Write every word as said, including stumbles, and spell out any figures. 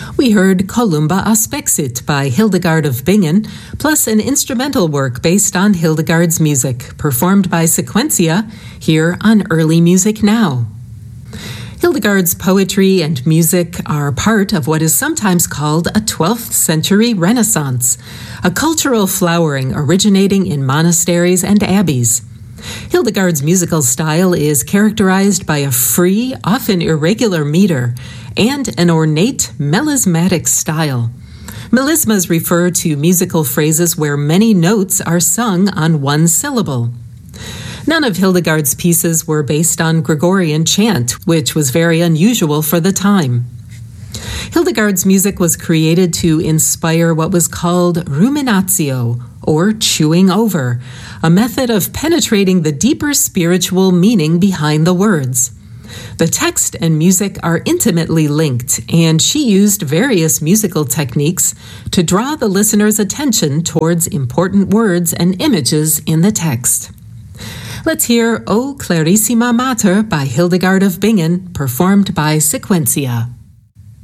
We heard Columba Aspexit by Hildegard of Bingen, plus an instrumental work based on Hildegard's music, performed by Sequentia, here on Early Music Now. Hildegard's poetry and music are part of what is sometimes called a twelfth century Renaissance, a cultural flowering originating in monasteries and abbeys. Hildegard's musical style is characterized by a free, often irregular meter, and an ornate, melismatic style. Melismas refer to musical phrases where many notes are sung on one syllable. None of Hildegard's pieces were based on Gregorian chant, which was very unusual for the time. Hildegard's music was created to inspire what was called ruminatio, or chewing over, a method of penetrating the deeper spiritual meaning behind the words. The text and music are intimately linked, and she used various musical techniques to draw the listener's attention towards important words and images in the text. Let's hear O Clarissima Mater by Hildegard of Bingen, performed by Sequentia.